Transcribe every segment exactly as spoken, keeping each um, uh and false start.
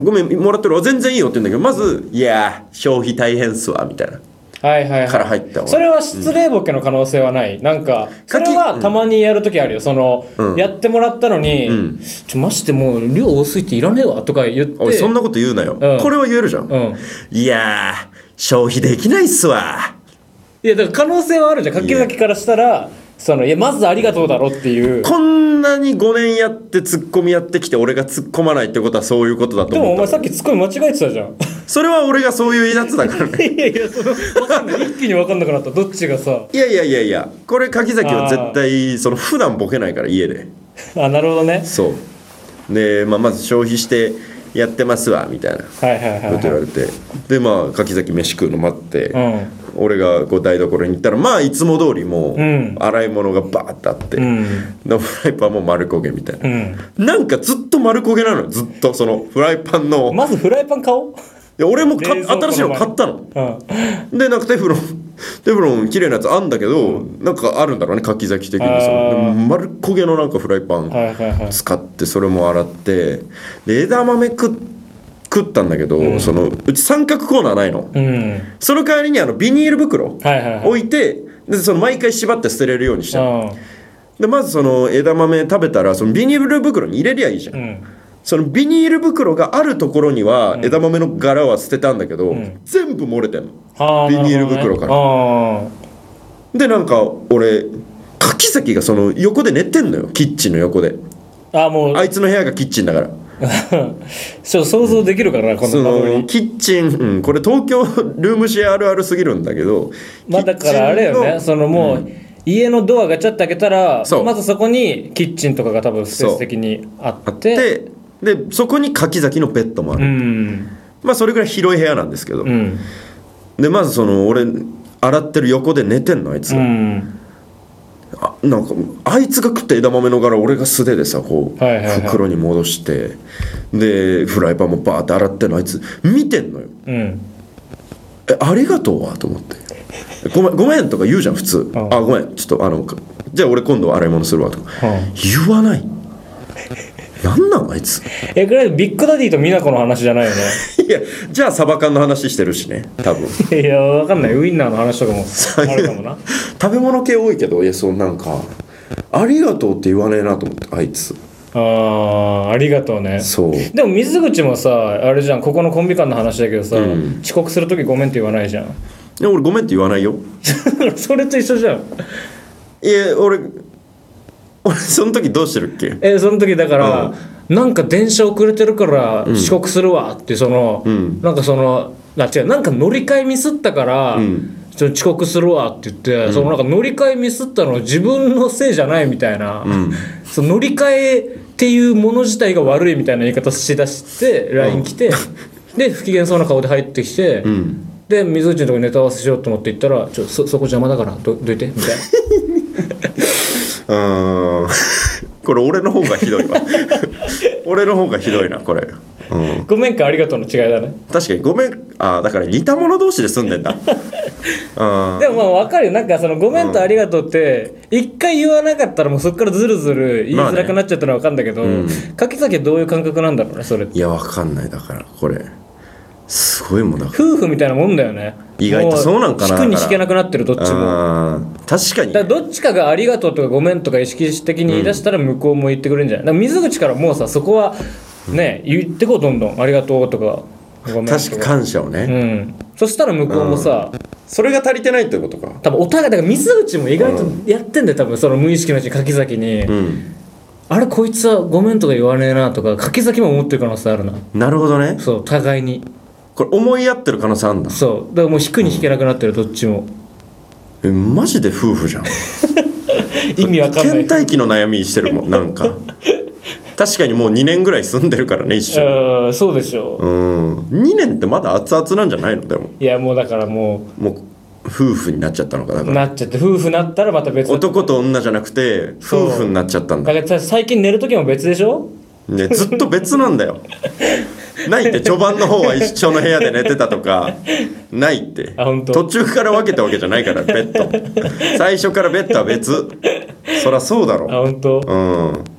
ごめんもらってるわ全然いいよって言うんだけど、まずいや消費大変っすわみたいなはいはいはい、 から入ったわ。 それは失礼ボケの可能性はない、うん、なんかそれはたまにやるときあるよ、その、うん、やってもらったのに、うん、ちょマジでもう量多すぎていらねえわとか言って、 おいそんなこと言うなよ、うん、これは言えるじゃん、うん、いや消費できないっすわ。 いやだから可能性はあるじゃん、柿崎からしたらそのいやまずありがとうだろっていう。 こんなにごねんやってツッコミやってきて俺が突っ込まないってことはそういうことだと思った。 でもお前さっきツッコミ間違えてたじゃんそれは俺がそういうやつだからねいやいやその分かんない一気に分かんなくなったどっちがさ。 いやいやいやいやこれ柿崎は絶対その普段ボケないから家で。 あなるほどね。 そうで、まあ、まず消費してやってますわみたいなこと言われて、でまあ柿崎飯食うの待って、うん、俺がこう台所に行ったらまあいつも通りもう洗い物がバーッてあって、うん、フライパンも丸焦げみたいな、うん、なんかずっと丸焦げなのよ。ずっとそのフライパンのまずフライパン買おう。いや俺もか新しいの買ったの、うん、でなんかテフロンテフロン綺麗なやつあんだけど、うん、なんかあるんだろうね柿崎的にその丸焦げのなんかフライパン使ってそれも洗ってで枝豆食食ったんだけど、うん、そのうち三角コーナーないの、うん、その代わりにあのビニール袋置いて、でその毎回縛って捨てれるようにして、でまずその枝豆食べたらそのビニール袋に入れりゃいいじゃん、うん、そのビニール袋があるところには枝豆の柄は捨てたんだけど、うん、全部漏れてんの、ビニール袋から、ね、でなんか俺柿崎がその横で寝てんのよ、キッチンの横で。あもうあいつの部屋がキッチンだからちょっと想像できるからな、うん、このそのキッチン、うん、これ東京ルームシェアあるあるすぎるんだけど、 まあだからあれよね、そのもう、うん、家のドアがちゃって開けたらまずそこにキッチンとかが多分スペース的にあってでそこに柿崎のベッドもある、うん、まあそれぐらい広い部屋なんですけど、うん、でまずその俺洗ってる横で寝てんのあいつが、うん、あなんかあいつが食った枝豆の柄俺が素手でさこう、はいはいはい、袋に戻してでフライパンもバーって洗ってんのあいつ見てんのよ、うん、えありがとうわと思ってごめんごめんとか言うじゃん普通、あごめんちょっとあのじゃあ俺今度洗い物するわとか、言わないなんなんあいつ。 えこれビッグダディと美奈子の話じゃないよねいやじゃあサバ缶の話してるしね多分いや分かんない、ウインナーの話とかもあるかもな食べ物系多いけど、いやそうなんかありがとうって言わねえなと思ってあいつ。 あーありがとうね。 そうでも水口もさあれじゃん、ここのコンビ間の話だけどさ、うん、遅刻するときごめんって言わないじゃん。いや俺ごめんって言わないよそれと一緒じゃん。 いや俺俺その時どうしてるっけ。 えその時だから、うん、なんか電車遅れてるから遅刻するわって、その、うん、なんかそのあ違うなんか乗り換えミスったから、うん、ちょ遅刻するわって言って、うん、そのなんか乗り換えミスったのは自分のせいじゃないみたいな、うん、その乗り換えっていうもの自体が悪いみたいな言い方しだして ライン 来て、うん、で不機嫌そうな顔で入ってきて、うん、で水口のとこにネタ合わせしようと思って行ったらちょ そ, そこ邪魔だからどどいてみたいなうーんこれ俺の方がひどいわ俺の方がひどいなこれ、うん、 ごめんかありがとうの違いだね。 確かにごめん、あだから似た者同士で住んでんだあでもまあ分かるよ、なんかそのごめんとありがとうって一回言わなかったらもうそっからずるずる言いづらくなっちゃったのは分かるんだけど、まあね、うん、柿崎はどういう感覚なんだろうねそれって。 いや分かんない、だからこれすごいもんだ夫婦みたいなもんだよね。 意外とそうなんかな。 引くに引けなくなってるどっちも。 確かに。 だからどっちかがありがとうとかごめんとか意識的に言い出したら向こうも言ってくれるんじゃない。だから水口からもうさそこはね言ってこうどんどんありがとうとかごめんとか。 確か感謝をね。うん。 そしたら向こうもさ、うん、 それが足りてないってことか。 多分お互いだから水口も意外とやってんだよ多分その無意識のうちに柿崎に。うん。あれこいつはごめんとか言わねえなとか柿崎も思ってる可能性あるな。 なるほどね。 そう互いに。 これ思い合ってる可能性あるんだ。 そうだからもう引くに引けなくなってる、うん、どっちも。 えマジで夫婦じゃん意味わかんない。 倦怠期の悩みしてるもんなんか確かにもうにねんぐらい住んでるからね一緒に。 あそうでしょう。 うんにねんってまだ熱々なんじゃないの。でもいやもうだからもうもう夫婦になっちゃったのか。だからなっちゃって夫婦になったらまた別。 男と女じゃなくて夫婦になっちゃったんだ。 だから最近寝る時も別でしょ。 ね、ずっと別なんだよないって序盤の方は一緒の部屋で寝てたとかないって。 あ本当。 途中から分けたわけじゃないからベッド最初からベッドは別。そりゃそうだろ。 あ本当。 うん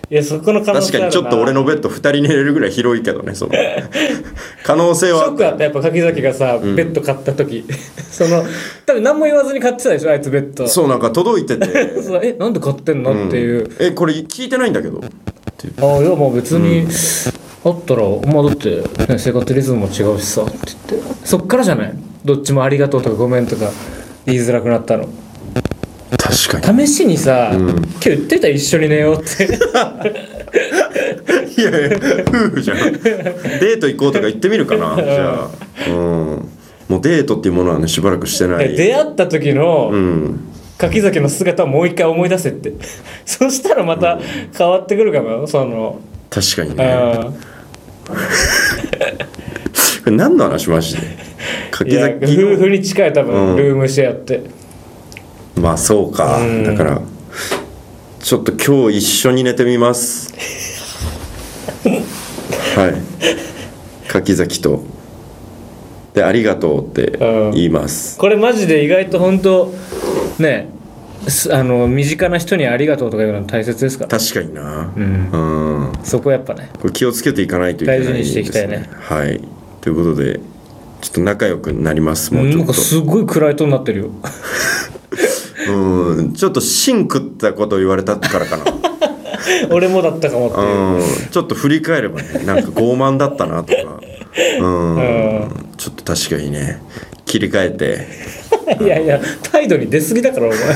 いやそこの可能性あるな。 確かにちょっと俺のベッドふたり寝れるぐらい広いけどね、その可能性は。 ショックあったやっぱ柿崎がさ、うん、ベッド買った時その多分何も言わずに買ってたでしょあいつベッド。 そうなんか届いててそうえなんで買ってんの、うん、っていう。 えこれ聞いてないんだけどああいやもう別に、うん、あったらまあだって、ね、生活リズムも違うしさって言ってそっからじゃない、どっちもありがとうとかごめんとか言いづらくなったの。 確かに試しにさ、うん、今日言ってた一緒に寝ようっていやいや夫婦じゃんデート行こうとか言ってみるかなじゃあ、うん、もうデートっていうものはねしばらくしてない。 出会った時の、うん、柿崎の姿をもう一回思い出せってそしたらまた変わってくるかもよ、その。 確かにねこれ何の話マジで。柿崎夫婦に近い多分、うん、ルームシェアってまあそうか、うん、だからちょっと今日一緒に寝てみますはい柿崎とでありがとうって言います、 うん、これマジで意外と本当ねあの身近な人にありがとうとか言うのは大切ですから。 確かにな、うんうん、そこやっぱねこれ気をつけていかないといけないですね。 大事にしていきたいね。 はいということでちょっと仲良くなります。もうちょっとなんかすごい暗いトーンになってるようんちょっと芯食ったことを言われたからかな俺もだったかもっていう、 うん、ちょっと振り返ればねなんか傲慢だったなとかうん、うん、ちょっと確かにね切り替えていやいや態度に出過ぎだからお前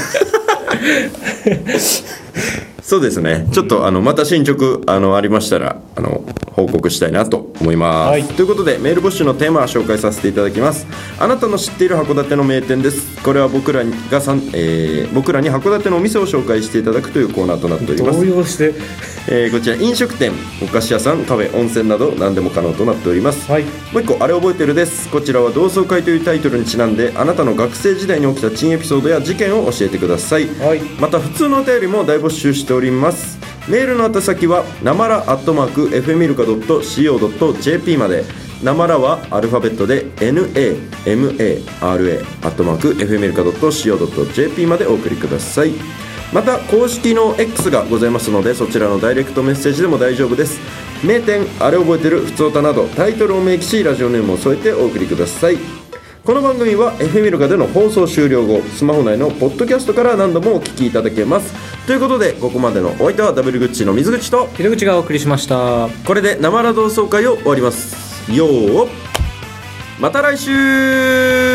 そうですねちょっとあのまた進捗あのありましたらあの報告したいなと思います、はい、ということでメール募集のテーマを紹介させていただきます。あなたの知っている函館の名店です。これは僕らがさん、えー、僕らに函館のお店を紹介していただくというコーナーとなっております。 動揺して、 えー、こちら飲食店、お菓子屋さん、カフェ、温泉など何でも可能となっております、はい、もう一個あれ覚えてるです。こちらは同窓会というタイトルにちなんであなたの学生時代に起きた珍エピソードや事件を教えてください、はい、また普通のお便りも大募集しております。メールの宛先はなまらアットマーク エフエムイルカドットシーオードットジェーピー まで。なまらはアルファベットで ナマラ アットマーク エフエムイルカドットシーオードットジェーピー までお送りください。また公式の X がございますのでそちらのダイレクトメッセージでも大丈夫です。名店あれ覚えてるふつおたなどタイトルを明記しラジオネームを添えてお送りください。この番組は エフエム イルカでの放送終了後スマホ内のポッドキャストから何度もお聞きいただけます。ということでここまでのお相手はダブルグッチの水口と秀口がお送りしました。 これでなまら同窓会を終わります。よーまた来週。